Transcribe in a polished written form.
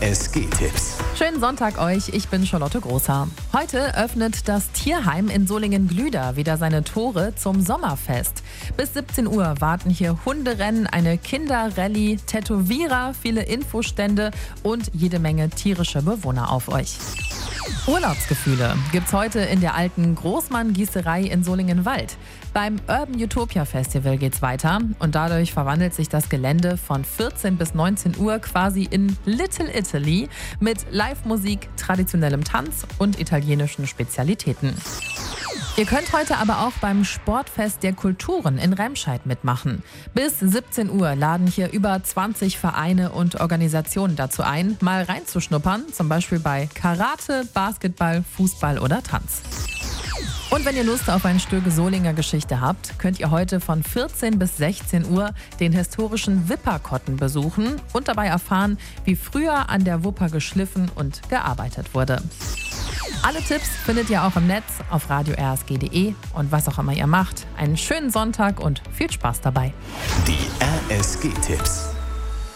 RSG-Tipps. Schönen Sonntag euch, ich bin Charlotte Großhaar. Heute öffnet das Tierheim in Solingen-Glüder wieder seine Tore zum Sommerfest. Bis 17 Uhr warten hier Hunderennen, eine Kinderrallye, Tätowierer, viele Infostände und jede Menge tierische Bewohner auf euch. Urlaubsgefühle gibt's heute in der alten Großmann-Gießerei in Solingen-Wald. Beim Urban Utopia Festival geht's weiter und dadurch verwandelt sich das Gelände von 14 bis 19 Uhr quasi in Little Italy mit Live-Musik, traditionellem Tanz und italienischen Spezialitäten. Ihr könnt heute aber auch beim Sportfest der Kulturen in Remscheid mitmachen. Bis 17 Uhr laden hier über 20 Vereine und Organisationen dazu ein, mal reinzuschnuppern, zum Beispiel bei Karate, Basketball, Fußball oder Tanz. Und wenn ihr Lust auf ein Stück Solinger Geschichte habt, könnt ihr heute von 14 bis 16 Uhr den historischen Wipperkotten besuchen und dabei erfahren, wie früher an der Wupper geschliffen und gearbeitet wurde. Alle Tipps findet ihr auch im Netz auf radio-rsg.de und was auch immer ihr macht. Einen schönen Sonntag und viel Spaß dabei. Die RSG-Tipps.